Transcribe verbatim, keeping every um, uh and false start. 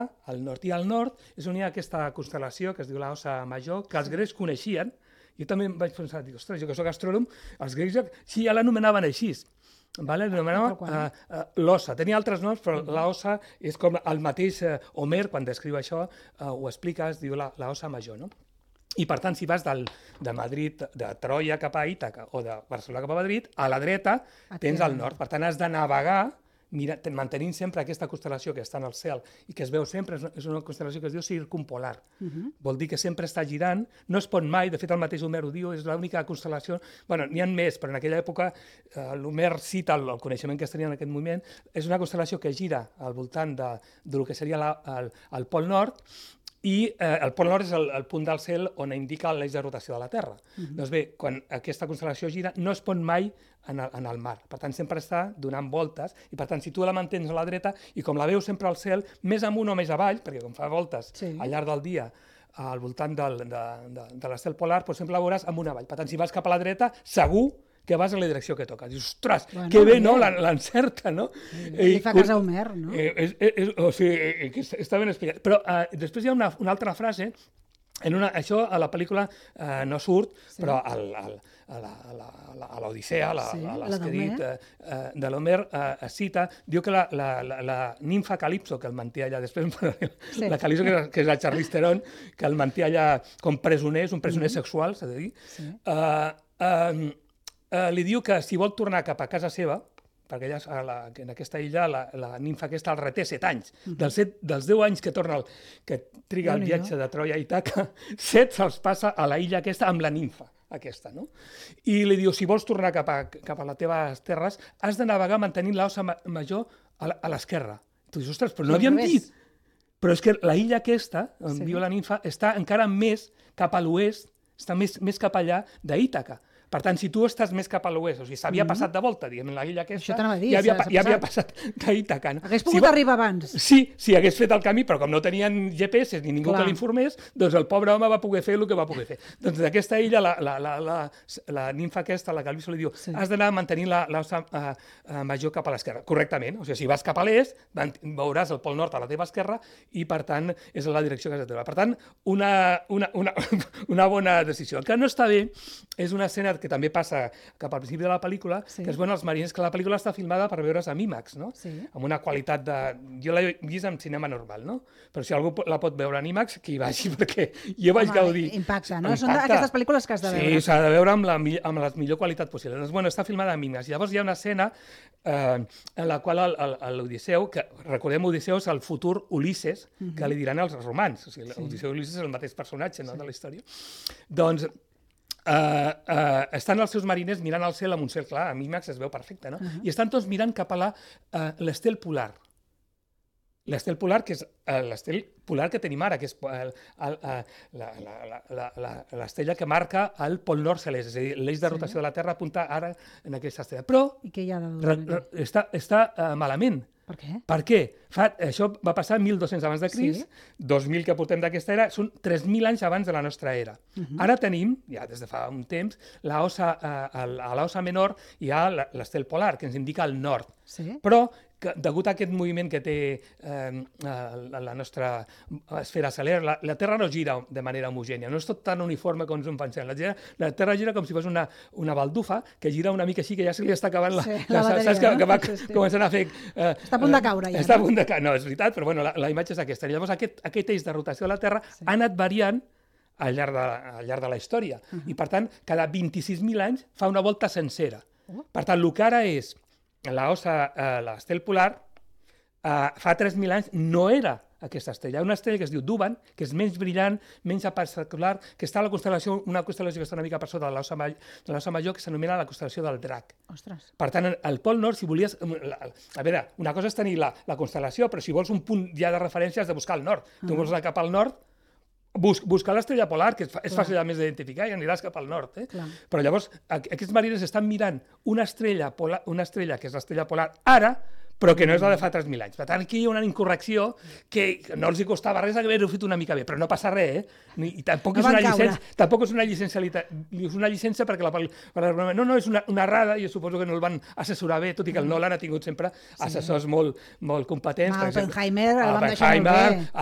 al nord. I al nord és on hi ha aquesta constel·lació que es diu l'Ossa Major, que els grecs coneixien. Jo també em vaig pensar, dic, ostres, jo que soc astrònom, els grecs sí, ja l'anomenaven així. Vale? L'anomenava uh, uh, l'Ossa. Tenia altres noms, però uh-huh. l'Ossa és com el mateix uh, Homer, quan descriu això, uh, ho explica, es diu l'Ossa Major, no? I, per tant, si vas del, de Madrid, de Troia cap a Ítaca o de Barcelona cap a Madrid, a la dreta tens el nord. Per tant, has de navegar mira, mantenint sempre aquesta constel·lació que està en el cel i que es veu sempre, és una constel·lació que es diu circumpolar. Uh-huh. Vol dir que sempre està girant, no es pot mai, de fet el mateix Homer ho diu, és l'única constel·lació, bueno, n'hi ha més, però en aquella època eh, l'Homer cita el, el coneixement que es tenia en aquest moment, és una constel·lació que gira al voltant de, del que seria la, el, el Pol Nord, i eh, el Pol Nord és el, el punt del cel on indica l'eix de rotació de la Terra. Uh-huh. Doncs bé, quan aquesta constel·lació gira, no es pot mai en el, en el mar. Per tant, sempre està donant voltes, i per tant, si tu la mantens a la dreta, i com la veus sempre al cel, més amunt o més avall, perquè com fa voltes sí. al llarg del dia, al voltant del, de, de, de l'estel polar, doncs sempre la veuràs amunt avall. Per tant, si vas cap a la dreta, segur que vas en la direcció que toca. Dius, ostres, bueno, que bé, no? L'encerta, no? I fa cas a Homer, no? Eh, és, és, o sigui, que està ben explicat. Però eh, després hi ha una, una altra frase, en una, això a la pel·lícula eh, no surt, sí. però al, al, a l'Odissea, a, sí, a les que he dit, eh, de l'Homer, eh, cita, diu que la, la, la, la nimfa Calipso, que el manté allà, després sí. la Calipso, que, que és la Charlize Theron, que el manté allà com presoner, és un presoner mm-hmm. sexual, s'ha de dir, sí. eh, eh, Uh, li diu que si vol tornar cap a casa seva, perquè ella, a la, en aquesta illa la, la nimfa aquesta el reté set anys, uh-huh. dels, set, dels deu anys que torna el, que triga el viatge de Troia a Ítaca, set se'ls passa a la illa aquesta amb la nimfa aquesta, no? I li diu, si vols tornar cap a, cap a les teves terres, has de navegar mantenint l'Ossa Major a, a l'esquerra. Tu dius, ostres, però no havíem dit. Però és que la illa aquesta, on sí. viu la nimfa, està encara més cap a l'oest, està més, més cap allà d'Ítaca. Per tant, si tu estàs més cap a l'oest, o sigui, s'havia mm-hmm. passat de volta, diguem, en la illa aquesta, dir, ja, havia, ja havia passat d'Ítaca. No? Hagués pogut si arribar abans. Sí, si hagués fet el camí, però com no tenien G P S ni ningú Clar. que l'informés, doncs el pobre home va poder fer el que va poder fer. Doncs d'aquesta illa, la, la, la, la, la nimfa aquesta, la Calipso, li diu, sí. has d'anar mantenint l'Ossa uh, uh, Major cap a l'esquerra. Correctament. O sigui, si vas cap a l'est, veuràs el Pol Nord a la teva esquerra i, per tant, és la direcció que has de treure. Per tant, una, una, una, una bona decisió. El que no està bé és una escena que també passa cap al principi de la pel·lícula, sí. que es veuen els mariners, que la pel·lícula està filmada per veure's amb IMAX, no? Sí. Amb una qualitat de... Jo l'he vist en cinema normal, no? Però si algú la pot veure en IMAX, que hi vagi, perquè jo vaig Home, gaudir... Impacta, no? Impacta. Són aquestes pel·lícules que has de veure. Sí, s'ha de veure amb la, amb la millor qualitat possible. Doncs, bueno, està filmada amb IMAX. Llavors hi ha una escena eh, en la qual l'Odisseu, que recordem, Odisseu és el futur Ulisses, uh-huh. que li diran els romans. O sigui, sí. Odisseu i Ulisses és el mateix personatge, no?, sí. de la història. Doncs... Uh, uh, estan els seus mariners mirant al cel amb un cel clar, amb IMAX es veu perfecte, no? Uh-huh. I estan tots mirant cap a la, uh, l'estel polar. L'estel polar, que és uh, l'estel polar que tenim ara, que és uh, uh, uh, l'estrella que marca el Pol Nord celest, és a dir, l'eix de rotació sí. de la Terra apunta ara en aquesta estrella. Però I què hi ha de re, re, està, està uh, malament. Per què? Per què? Fa, això va passar mil dos-cents abans de Crist, sí. dos mil que portem d'aquesta era, són tres mil anys abans de la nostra era. Uh-huh. Ara tenim, ja des de fa un temps, l'ossa, eh, a l'ossa menor hi ha l'estel polar, que ens indica el nord. Sí. Però, que, degut a aquest moviment que té eh, la, la nostra esfera celer, la, la Terra no gira de manera homogènia, no és tot tan uniforme com ens en pensem. La, gira, la Terra gira com si fos una, una baldufa que gira una mica així, que ja se li està acabant la... Sí, la, la bateria, saps que, no? que va sí, sí. començant a fer... Eh, està a punt de caure, ja. Està a punt de caure, no, és veritat, però bueno, la, la imatge és aquesta. I llavors aquest, aquest eix de rotació de la Terra sí. ha anat variant al llarg de, al llarg de la història. Uh-huh. I, per tant, cada vint-i-sis mil anys fa una volta sencera. Uh-huh. Per tant, el que ara és l'ossa, eh, l'estel polar, eh, fa tres mil anys no era aquesta estrella. Hi ha una estrella que es diu Duban, que és menys brillant, menys espectacular, que està a la constel·lació, una constel·lació que està una mica per sota de l'ossa major, major, que s'anomena la constel·lació del Drac. Ostres. Per tant, al Pol Nord, si volies... A veure, una cosa és tenir la, la constel·lació, però si vols un punt ja de referència has de buscar al nord. Uh-huh. Tu vols anar cap al nord, bus, buscar l'estrella polar, que és, és fàcil a més d'identificar, i aniràs cap al nord. Eh? Però llavors, aquests mariners estan mirant una estrella, polar, una estrella que és l'estrella polar ara, però que no és la de fa tres mil anys. Per tant, aquí hi ha una incorrecció que no els hi costava res haver-ho fet una mica bé, però no passa res, eh? I tampoc No és una van caure. llicència, tampoc és una llicència, lita- és una llicència perquè la, pel- no, no, és una, una errada, i jo suposo que no el van assessorar bé, tot i que el Nolan ha tingut sempre assessors molt, molt competents. Ah, per exemple, Oppenheimer el van deixar molt Oppenheimer, bé.